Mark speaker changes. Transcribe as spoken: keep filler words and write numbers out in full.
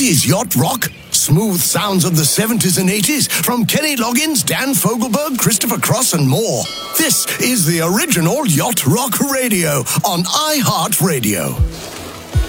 Speaker 1: is Yacht Rock. Smooth sounds of the seventies and eighties from Kenny Loggins, Dan Fogelberg, Christopher Cross, and more. This is the original Yacht Rock Radio on iHeartRadio.